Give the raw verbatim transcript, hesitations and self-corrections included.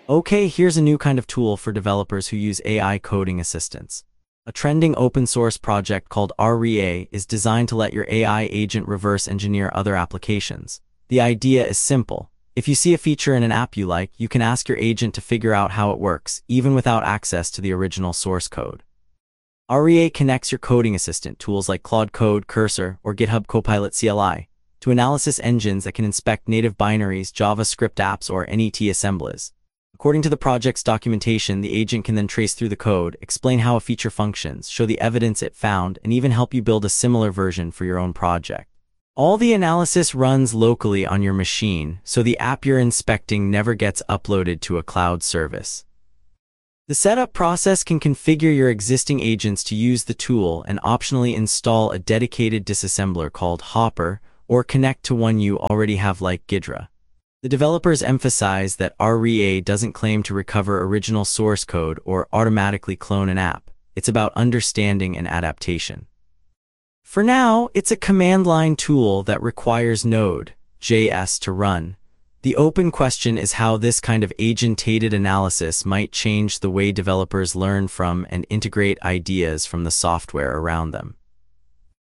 Okay, here's a new kind of tool for developers who use A I coding assistants. A trending open-source project called Aria is designed to let your A I agent reverse engineer other applications. The idea is simple. If you see a feature in an app you like, you can ask your agent to figure out how it works, even without access to the original source code. Aria connects your coding assistant, tools like Claude Code, Cursor, or GitHub Copilot C L I, to analysis engines that can inspect native binaries, JavaScript apps, or N E T assemblies. According to the project's documentation, the agent can then trace through the code, explain how a feature functions, show the evidence it found, and even help you build a similar version for your own project. All the analysis runs locally on your machine, so the app you're inspecting never gets uploaded to a cloud service. The setup process can configure your existing agents to use the tool and optionally install a dedicated disassembler called Hopper or connect to one you already have like Ghidra. The developers emphasize that Aria doesn't claim to recover original source code or automatically clone an app. It's about understanding and adaptation. For now, it's a command line tool that requires Node J S to run. The open question is how this kind of agentated analysis might change the way developers learn from and integrate ideas from the software around them.